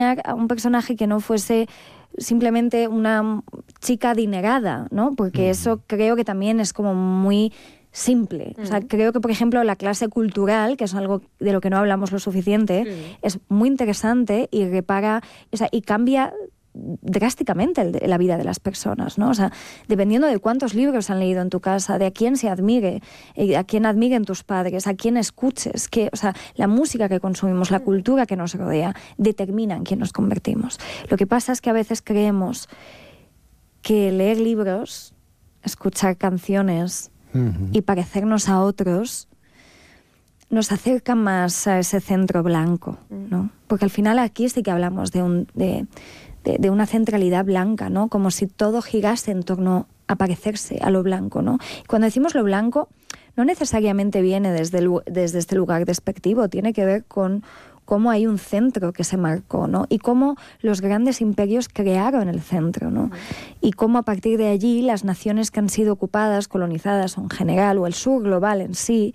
a un personaje que no fuese simplemente una chica adinerada, ¿no? Porque eso creo que también es como muy simple. O sea, creo que, por ejemplo, la clase cultural, que es algo de lo que no hablamos lo suficiente, es muy interesante y repara, o sea, y cambia drásticamente la vida de las personas, ¿no? O sea, dependiendo de cuántos libros han leído en tu casa, de a quién se admire, a quién admiren tus padres, a quién escuches, o sea, la música que consumimos, la cultura que nos rodea, determina en quién nos convertimos. Lo que pasa es que a veces creemos que leer libros, escuchar canciones y parecernos a otros nos acerca más a ese centro blanco, ¿no? Porque al final aquí sí que hablamos de una centralidad blanca, ¿no? Como si todo girase en torno a parecerse a lo blanco, ¿no? Y cuando decimos lo blanco, no necesariamente viene desde este lugar despectivo, tiene que ver con cómo hay un centro que se marcó, ¿no? Y cómo los grandes imperios crearon el centro, ¿no? Y cómo a partir de allí las naciones que han sido ocupadas, colonizadas en general, o el sur global en sí,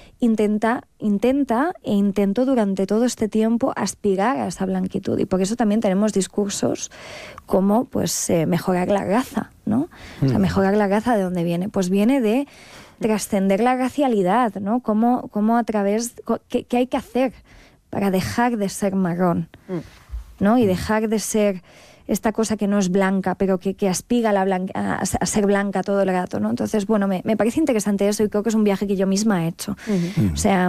intentó durante todo este tiempo aspirar a esa blanquitud, y por eso también tenemos discursos como pues mejorar la raza, ¿no? O sea, mejorar la raza, ¿de dónde viene? Pues viene de trascender la racialidad, ¿no? Cómo a través, ¿qué hay que hacer para dejar de ser marrón, ¿no? Y dejar de ser esta cosa que no es blanca, pero que aspira a ser blanca todo el rato, ¿no? Entonces, bueno, me parece interesante eso, y creo que es un viaje que yo misma he hecho. O sea,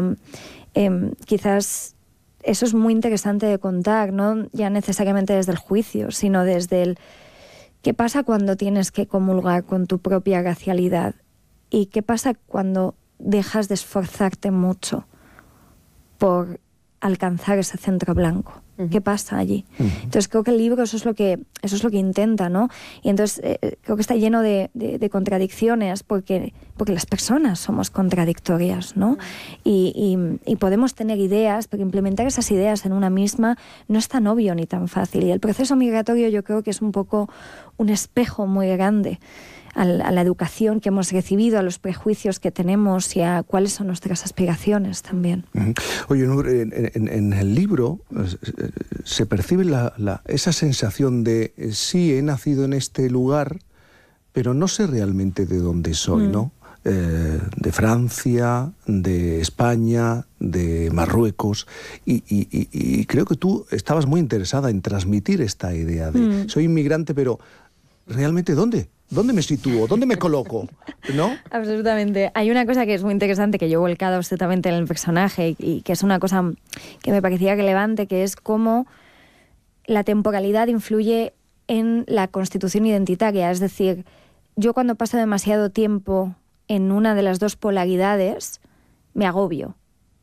quizás eso es muy interesante de contar, no ya necesariamente desde el juicio, sino desde el qué pasa cuando tienes que comulgar con tu propia racialidad, y qué pasa cuando dejas de esforzarte mucho por alcanzar ese centro blanco. ¿Qué pasa allí? Entonces creo que el libro eso es lo que intenta, ¿no? Y entonces creo que está lleno de contradicciones, porque las personas somos contradictorias, ¿no? Y podemos tener ideas, pero implementar esas ideas en una misma no es tan obvio ni tan fácil. Y el proceso migratorio yo creo que es un poco un espejo muy grande a la educación que hemos recibido, a los prejuicios que tenemos y a cuáles son nuestras aspiraciones también. Oye, Nur, en el libro se percibe esa sensación de sí, he nacido en este lugar, pero no sé realmente de dónde soy, ¿no? De Francia, de España, de Marruecos, y creo que tú estabas muy interesada en transmitir esta idea de soy inmigrante, pero ¿realmente dónde? ¿Dónde me sitúo? ¿Dónde me coloco? ¿No? Absolutamente. Hay una cosa que es muy interesante, que yo he volcado absolutamente en el personaje, y que es una cosa que me parecía relevante, que es cómo la temporalidad influye en la constitución identitaria. Es decir, yo cuando paso demasiado tiempo en una de las dos polaridades, me agobio.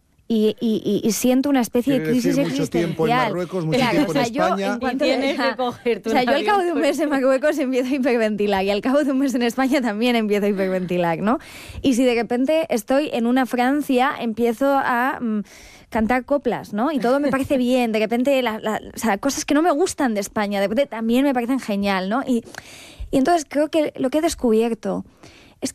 Y siento una especie de crisis existencial. Mucho tiempo en Marruecos, mucho tiempo en España. Tienes que coger tu yo al cabo de un mes en Marruecos empiezo a hiperventilar, y al cabo de un mes en España también empiezo a hiperventilar, ¿no? Y si de repente estoy en una Francia, empiezo a cantar coplas, ¿no? Y todo me parece bien. De repente, o sea, cosas que no me gustan de España, de repente también me parecen genial, ¿no? Y entonces creo que lo que he descubierto